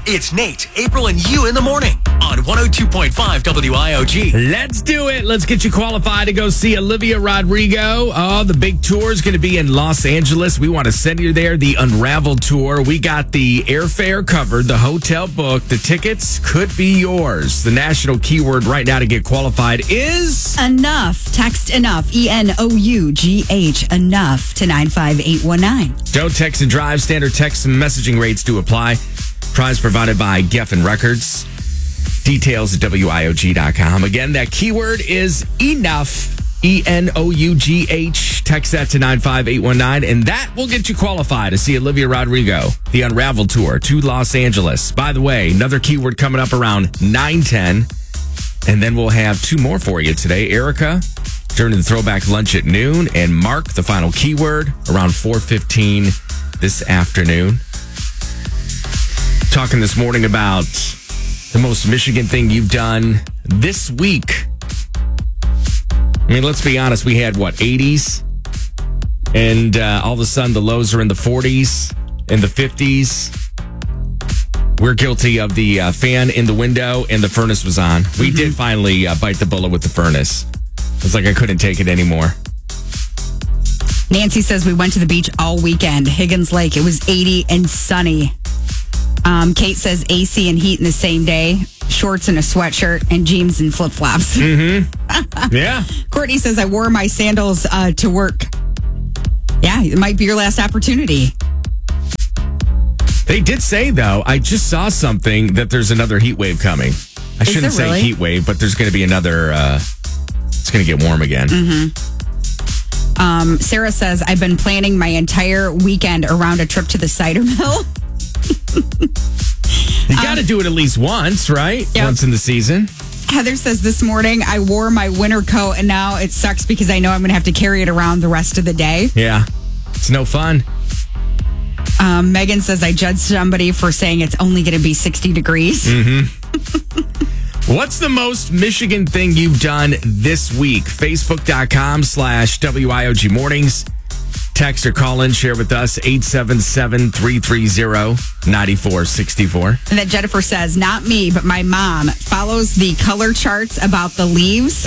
It's Nate, April, and you in the morning on 102.5 WIOG. Let's do it. Let's get you qualified to go see Olivia Rodrigo. Oh, the big tour is going to be in Los Angeles. We want to send you there. The Unravel Tour. We got the airfare covered, the hotel booked. The tickets could be yours. The national keyword right now to get qualified is... enough. Text enough. ENOUGH. Enough to 95819. Don't text and drive. Standard text and messaging rates do apply. Prize provided by Geffen Records. Details at WIOG.com. Again, that keyword is enough. ENOUGH. Text that to 95819, and that will get you qualified to see Olivia Rodrigo, the Unravel Tour to Los Angeles. By the way, another keyword coming up around 9:10, and then we'll have two more for you today. Erica during the throwback lunch at noon, and Mark, the final keyword, around 4:15 this afternoon. Talking this morning about the most Michigan thing you've done this week. I mean, let's be honest. We had, 80s? And all of a sudden, the lows are in the 40s and the 50s. We're guilty of the fan in the window and the furnace was on. We did finally bite the bullet with the furnace. It's like I couldn't take it anymore. Nancy says we went to the beach all weekend. Higgins Lake. It was 80 and sunny. Kate says AC and heat in the same day. Shorts and a sweatshirt and jeans and flip-flops. Mm-hmm. Yeah. Courtney says I wore my sandals to work. Yeah, it might be your last opportunity. They did say, though, I just saw something that there's another heat wave coming. I shouldn't say really? heat wave, but there's going to be another, it's going to get warm again. Mm-hmm. Sarah says I've been planning my entire weekend around a trip to the cider mill. You got to do it at least once, right? Yep. Once in the season. Heather says this morning I wore my winter coat and now it sucks because I know I'm going to have to carry it around the rest of the day. Yeah. It's no fun. Megan says I judged somebody for saying it's only going to be 60 degrees. Mm-hmm. What's the most Michigan thing you've done this week? Facebook.com/WIOG Mornings. Text or call in, share with us, 877-330-9464. And then Jennifer says, not me, but my mom follows the color charts about the leaves.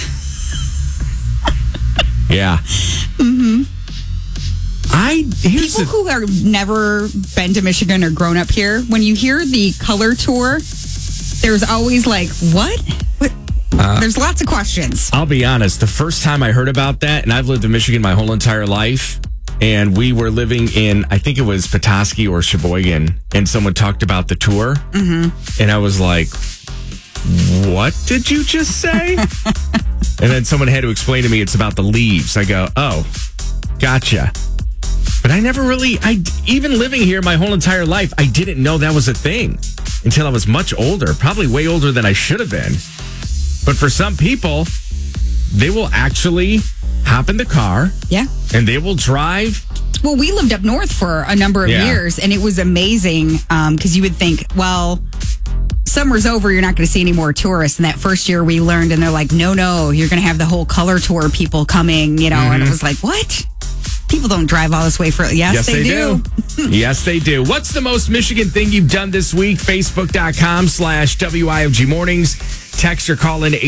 Yeah. Mm-hmm. People who have never been to Michigan or grown up here, when you hear the color tour, there's always like, what? There's lots of questions. I'll be honest. The first time I heard about that, and I've lived in Michigan my whole entire life, and we were living in, I think it was Petoskey or Sheboygan, and someone talked about the tour, and I was like, what did you just say? And then someone had to explain to me it's about the leaves. I go, oh, gotcha. But I never really, even living here my whole entire life, I didn't know that was a thing until I was much older, probably way older than I should have been. But for some people, they will actually hop in the car. Yeah. And they will drive. Well, we lived up north for a number of years, and it was amazing because you would think, well, summer's over, you're not going to see any more tourists. And that first year we learned, and they're like, no, you're going to have the whole color tour people coming, and it was like, what? People don't drive all this way for... Yes, they do. Yes, they do. What's the most Michigan thing you've done this week? Facebook.com/WIOG Mornings. Text or call in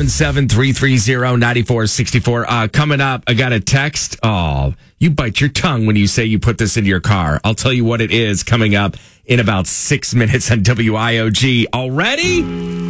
877-330-9464. Coming up, I got a text. Oh, you bite your tongue when you say you put this into your car. I'll tell you what it is coming up in about 6 minutes on WIOG. Already?